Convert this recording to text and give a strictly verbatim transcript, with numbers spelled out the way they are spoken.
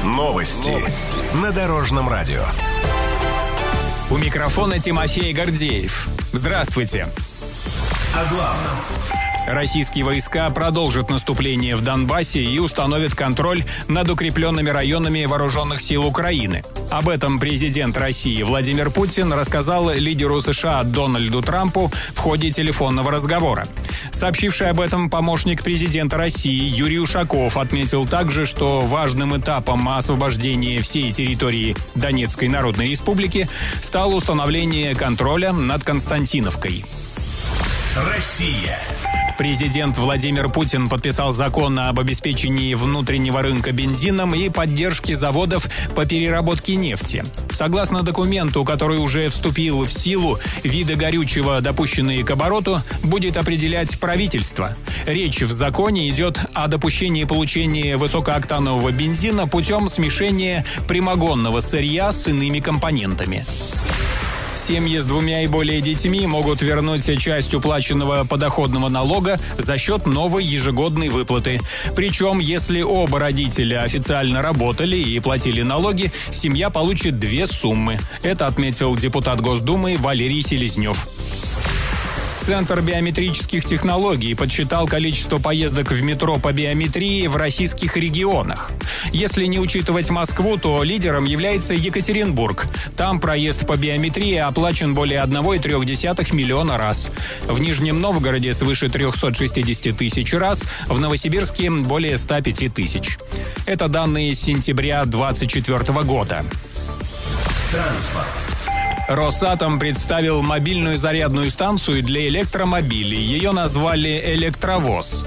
Новости на Дорожном радио. У микрофона Тимофей Гордеев. Здравствуйте. О главном. Российские войска продолжат наступление в Донбассе и установят контроль над укрепленными районами вооруженных сил Украины. Об этом президент России Владимир Путин рассказал лидеру США Дональду Трампу в ходе телефонного разговора. Сообщивший об этом помощник президента России Юрий Ушаков отметил также, что важным этапом освобождения всей территории Донецкой Народной Республики стало установление контроля над Константиновкой. Россия. Президент Владимир Путин подписал закон об обеспечении внутреннего рынка бензином и поддержке заводов по переработке нефти. Согласно документу, который уже вступил в силу, виды горючего, допущенные к обороту, будет определять правительство. Речь в законе идет о допущении получения высокооктанового бензина путем смешения прямогонного сырья с иными компонентами. Семьи с двумя и более детьми могут вернуть часть уплаченного подоходного налога за счет новой ежегодной выплаты. Причем, если оба родителя официально работали и платили налоги, семья получит две суммы. Это отметил депутат Госдумы Валерий Селезнев. Центр биометрических технологий подсчитал количество поездок в метро по биометрии в российских регионах. Если не учитывать Москву, то лидером является Екатеринбург. Там проезд по биометрии оплачен более одного и трёх десятых миллиона раз. В Нижнем Новгороде свыше трёхсот шестидесяти тысяч раз, в Новосибирске более ста пяти тысяч. Это данные с сентября двадцать четвёртого года. Транспорт. Росатом представил мобильную зарядную станцию для электромобилей. Ее назвали «Электровоз».